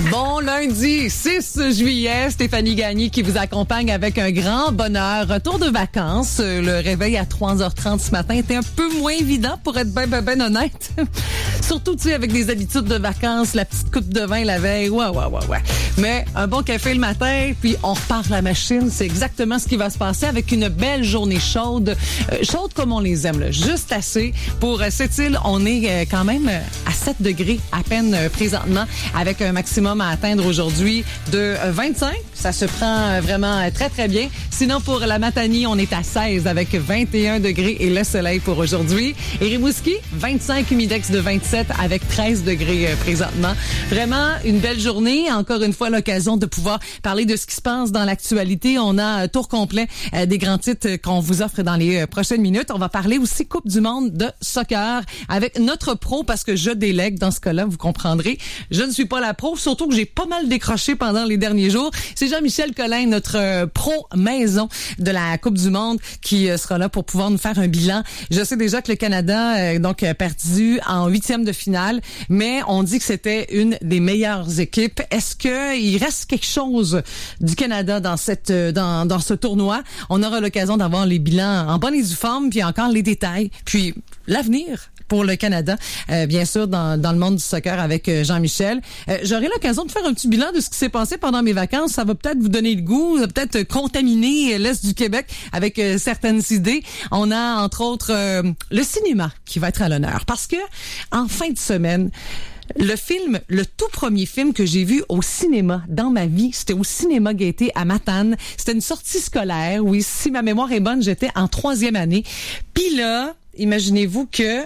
Bon lundi 6 juillet, Stéphanie Gagné qui vous accompagne avec un grand bonheur. Retour de vacances. Le réveil à 3h30 ce matin était un peu moins évident pour être ben honnête. Surtout, tu sais, avec des habitudes de vacances, la petite coupe de vin la veille. Ouais. Mais un bon café le matin, puis on repart la machine. C'est exactement ce qui va se passer avec une belle journée chaude. Chaude comme on les aime, là. Juste assez. Pour cette île, on est quand même à 7 degrés à peine présentement, avec un maximum à atteindre aujourd'hui de 25. Ça se prend vraiment très bien. Sinon, pour la Matanie, on est à 16 avec 21 degrés et le soleil pour aujourd'hui. Et Rimouski, 25, humidex de 27 avec 13 degrés présentement. Vraiment une belle journée. Encore une fois, l'occasion de pouvoir parler de ce qui se passe dans l'actualité. On a un tour complet des grands titres qu'on vous offre dans les prochaines minutes. On va parler aussi Coupe du monde de soccer avec notre pro parce que je délègue dans ce cas-là, vous comprendrez. Je ne suis pas la pro, surtout que j'ai pas mal décroché pendant les derniers jours. C'est Jean-Michel Collin, notre pro maison de la Coupe du monde, qui sera là pour pouvoir nous faire un bilan. Je sais déjà que le Canada a perdu en 8e de finale, mais on dit que c'était une des meilleures équipes. Est-ce que il reste quelque chose du Canada dans ce tournoi? On aura l'occasion d'avoir les bilans en bonne et due forme, puis encore les détails, puis l'avenir pour le Canada, bien sûr, dans le monde du soccer avec Jean-Michel. J'aurai l'occasion de faire un petit bilan de ce qui s'est passé pendant mes vacances. Ça va peut-être vous donner le goût, ça va peut-être contaminer l'Est du Québec avec certaines idées. On a, entre autres, le cinéma qui va être à l'honneur. Parce que, en fin de semaine, le tout premier film que j'ai vu au cinéma dans ma vie, c'était au Cinéma Gaieté à Matane. C'était une sortie scolaire. Oui, si ma mémoire est bonne, j'étais en 3e année. Puis là, imaginez-vous que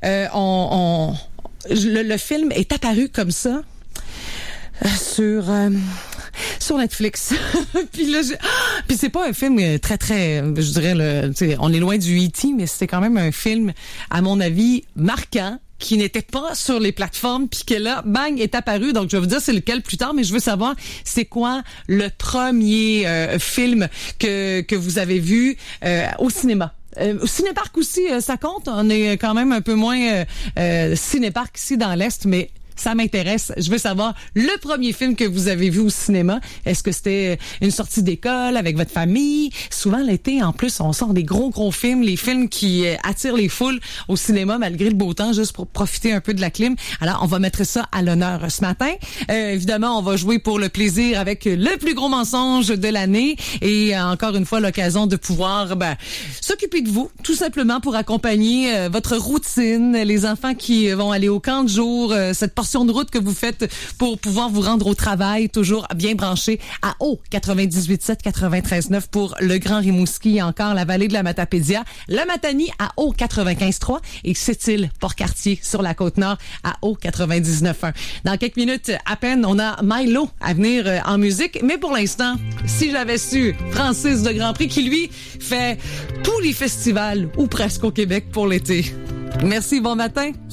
le film est apparu comme ça sur Netflix. Puis là, puis c'est pas un film très, je dirais, on est loin du E.T., mais c'était quand même un film, à mon avis, marquant, qui n'était pas sur les plateformes, puis que là, bang, est apparu. Donc, je vais vous dire c'est lequel plus tard, mais je veux savoir c'est quoi le premier film que vous avez vu au cinéma. Au Cinéparc aussi, ça compte. On est quand même un peu moins Cinéparc ici dans l'Est, mais ça m'intéresse. Je veux savoir le premier film que vous avez vu au cinéma. Est-ce que c'était une sortie d'école avec votre famille? Souvent l'été, en plus, on sort des gros films, les films qui attirent les foules au cinéma malgré le beau temps, juste pour profiter un peu de la clim. Alors, on va mettre ça à l'honneur ce matin. Évidemment, on va jouer pour le plaisir avec le plus gros mensonge de l'année et encore une fois, l'occasion de pouvoir s'occuper de vous, tout simplement pour accompagner votre routine, les enfants qui vont aller au camp de jour, cette portion de route que vous faites pour pouvoir vous rendre au travail, toujours bien branché à haut 98.7, 93.9 pour le Grand Rimouski, encore la vallée de la Matapédia, la Matanie à haut 95.3 et Sept-Îles, Port-Cartier sur la Côte-Nord à haut 99.1. Dans quelques minutes à peine, on a Milo à venir en musique, mais pour l'instant, si j'avais su, Francis de Grand Prix qui lui fait tous les festivals ou presque au Québec pour l'été. Merci, bon matin.